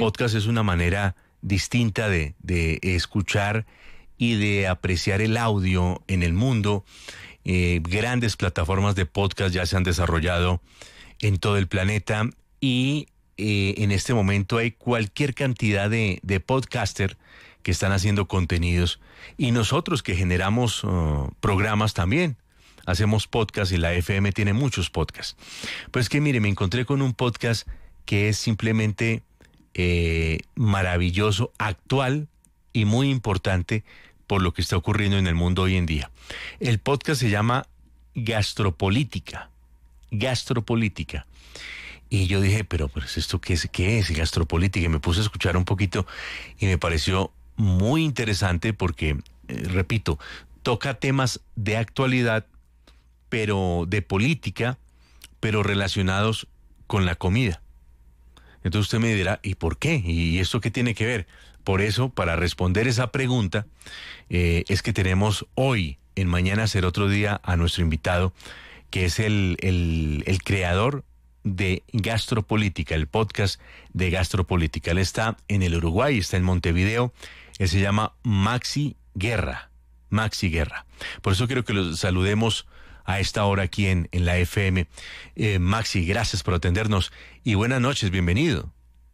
podcast es una manera distinta de escuchar y de apreciar el audio en el mundo. Grandes plataformas de podcast ya se han desarrollado en todo el planeta y en este momento hay cualquier cantidad de podcaster que están haciendo contenidos, y nosotros que generamos programas también hacemos podcast, y la FM tiene muchos podcasts. Pues que mire, me encontré con un podcast que es simplemente maravilloso, actual y muy importante por lo que está ocurriendo en el mundo hoy en día. El podcast se llama Gastropolítica. Gastropolítica. Y yo dije, pero pues ¿esto qué es Gastropolítica? Y me puse a escuchar un poquito y me pareció muy interesante porque, repito, toca temas de actualidad, pero de política, pero relacionados con la comida. Entonces usted me dirá, ¿y por qué? ¿Y esto qué tiene que ver? Por eso, para responder esa pregunta, es que tenemos hoy, en Mañana Será Otro Día, a nuestro invitado, que es el creador de Gastropolítica, el podcast de Gastropolítica. Él está en el Uruguay, está en Montevideo. Él se llama Maxi Guerra. Maxi Guerra. Por eso quiero que los saludemos a esta hora aquí en la FM. Maxi, gracias por atendernos y buenas noches, bienvenido.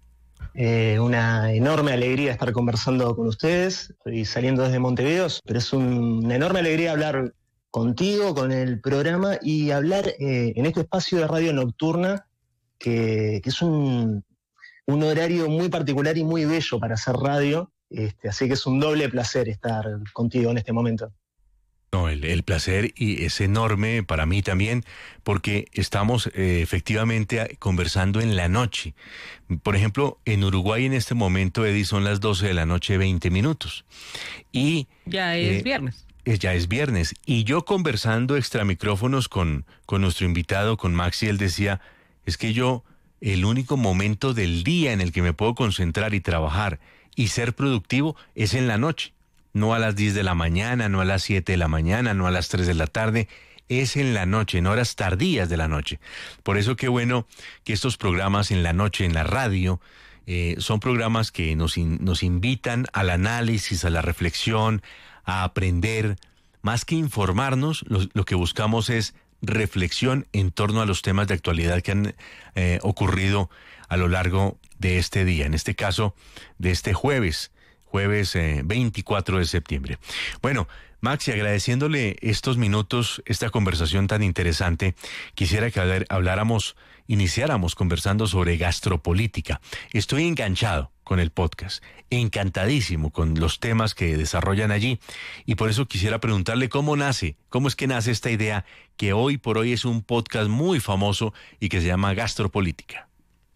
Una enorme alegría estar conversando con ustedes. Estoy saliendo desde Montevideo, pero es una enorme alegría hablar contigo, con el programa, y hablar en este espacio de radio nocturna, que es un horario muy particular y muy bello para hacer radio. Así que es un doble placer estar contigo en este momento. No, el placer y es enorme para mí también, porque estamos efectivamente conversando en la noche. Por ejemplo, en Uruguay en este momento, Eddie, son las 12 de la noche, 20 minutos. Y ya es viernes. Ya es viernes. Y yo conversando extra micrófonos con nuestro invitado, con Maxi, él decía, es que el único momento del día en el que me puedo concentrar y trabajar y ser productivo es en la noche. No a las 10 de la mañana, no a las 7 de la mañana, no a las 3 de la tarde, es en la noche, en horas tardías de la noche. Por eso qué bueno que estos programas en la noche, en la radio, son programas que nos invitan al análisis, a la reflexión, a aprender. Más que informarnos, lo que buscamos es reflexión en torno a los temas de actualidad que han ocurrido a lo largo de este día, en este caso de este jueves 24 de septiembre. Bueno, Maxi, agradeciéndole estos minutos, esta conversación tan interesante, quisiera que iniciáramos conversando sobre gastropolítica. Estoy enganchado con el podcast, encantadísimo con los temas que desarrollan allí, y por eso quisiera preguntarle cómo es que nace esta idea que hoy por hoy es un podcast muy famoso y que se llama Gastropolítica.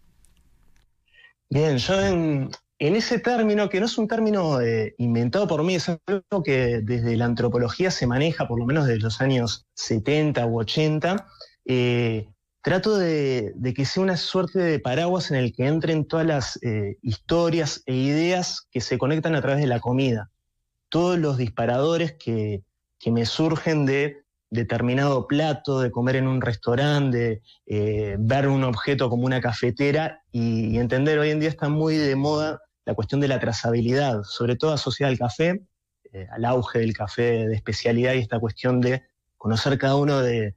Bien, yo en ese término, que no es un término inventado por mí, es algo que desde la antropología se maneja, por lo menos desde los años 70 u 80, trato de que sea una suerte de paraguas en el que entren todas las historias e ideas que se conectan a través de la comida. Todos los disparadores que me surgen de determinado plato, de comer en un restaurante, de ver un objeto como una cafetera y entender, hoy en día está muy de moda la cuestión de la trazabilidad, sobre todo asociada al café, al auge del café de especialidad, y esta cuestión de conocer cada uno de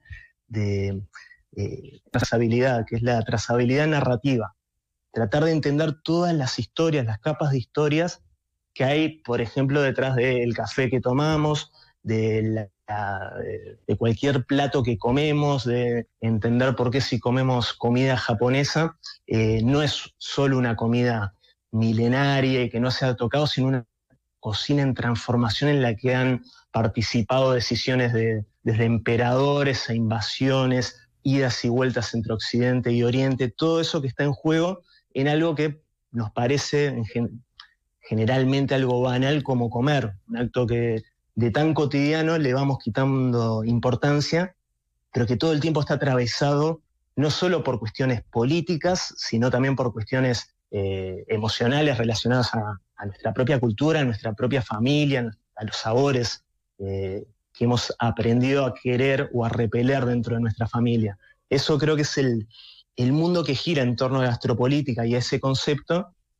trazabilidad, que es la trazabilidad narrativa. Tratar de entender todas las historias, las capas de historias que hay, por ejemplo, detrás del café que tomamos, de cualquier plato que comemos, de entender por qué si comemos comida japonesa, no es solo una comida milenaria y que no se ha tocado, sino una cocina en transformación en la que han participado decisiones desde emperadores a invasiones, idas y vueltas entre Occidente y Oriente, todo eso que está en juego en algo que nos parece generalmente algo banal como comer, un acto que de tan cotidiano le vamos quitando importancia, pero que todo el tiempo está atravesado no solo por cuestiones políticas, sino también por cuestiones emocionales relacionadas a nuestra propia cultura, a nuestra propia familia, a los sabores que hemos aprendido a querer o a repeler dentro de nuestra familia. Eso creo que es el mundo que gira en torno a la gastropolítica y a ese concepto,